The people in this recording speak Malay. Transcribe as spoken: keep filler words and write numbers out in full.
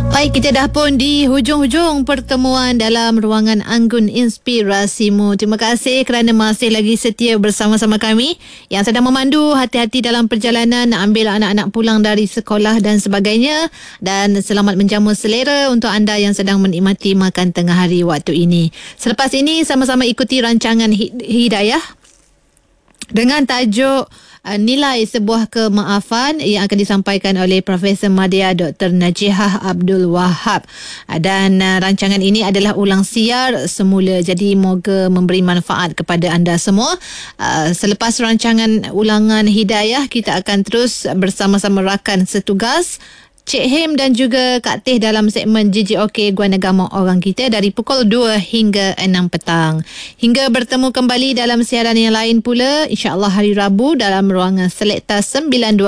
Baik, kita dah pun di hujung-hujung pertemuan dalam ruangan Anggun Inspirasimu. Terima kasih kerana masih lagi setia bersama-sama kami. Yang sedang memandu, hati-hati dalam perjalanan, ambil anak-anak pulang dari sekolah dan sebagainya. Dan selamat menjamu selera untuk anda yang sedang menikmati makan tengah hari waktu ini. Selepas ini, sama-sama ikuti rancangan Hidayah dengan tajuk Uh, nilai sebuah kemaafan yang akan disampaikan oleh Profesor Madya Doktor Najihah Abdul Wahab. Uh, dan uh, rancangan ini adalah ulang siar semula, jadi moga memberi manfaat kepada anda semua. Uh, selepas rancangan ulangan Hidayah, kita akan terus bersama-sama rakan setugas Cik Him dan juga Kak Teh dalam segmen J J O K Guan Agama Orang Kita dari pukul dua hingga enam petang. Hingga bertemu kembali dalam siaran yang lain pula, insya-Allah hari Rabu dalam ruangan Selekta sembilan dua